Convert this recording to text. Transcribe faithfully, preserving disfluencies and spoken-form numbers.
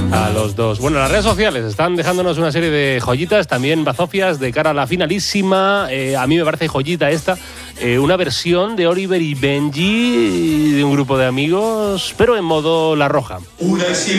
A los dos. Bueno, las redes sociales están dejándonos una serie de joyitas, también bazofias de cara a la finalísima. Eh, a mí me parece joyita esta, eh, una versión de Oliver y Benji de un grupo de amigos, pero en modo La Roja. Una